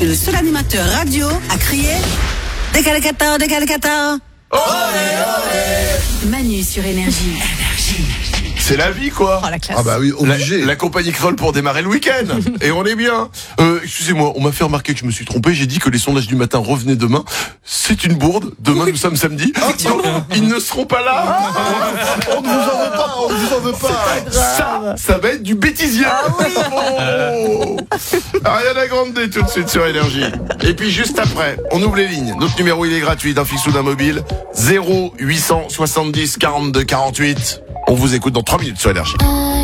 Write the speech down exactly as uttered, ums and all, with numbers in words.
que le seul animateur radio a crié Décalcator, décalcator. Manu sur Énergie. C'est la vie, quoi. Oh, la classe. Ah bah oui, obligé. La, la compagnie Kroll pour démarrer le week-end. Et on est bien. Euh, excusez-moi, on m'a fait remarquer que je me suis trompé. J'ai dit que les sondages du matin revenaient demain. C'est une bourde. Demain, nous sommes samedi. Donc, ils ne seront pas là. On ne vous en veut pas, on ne vous en veut pas. Ça, ça va être du bêtisier. Oh. Ariana Grande tout de suite sur Énergie. Et puis juste après, on ouvre les lignes. Notre numéro, il est gratuit, d'un fixe ou d'un mobile. zéro huit cent soixante-dix quarante-deux quarante-huit. On vous écoute dans trois minutes sur Énergie.